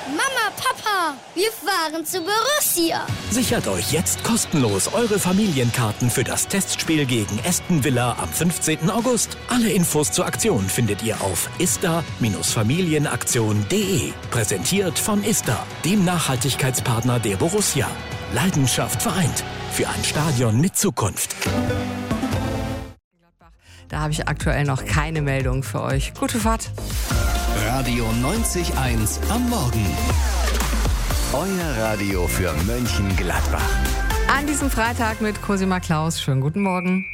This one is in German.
Mama, Papa, wir fahren zu Borussia. Sichert euch jetzt kostenlos eure Familienkarten für das Testspiel gegen Aston Villa am 15. August. Alle Infos zur Aktion findet ihr auf ista-familienaktion.de. Präsentiert von Ista, dem Nachhaltigkeitspartner der Borussia. Leidenschaft vereint. Für ein Stadion mit Zukunft. Da habe ich aktuell noch keine Meldung für euch. Gute Fahrt. Radio 90.1 am Morgen. Euer Radio für Mönchengladbach. An diesem Freitag mit Cosima Klaus. Schönen guten Morgen.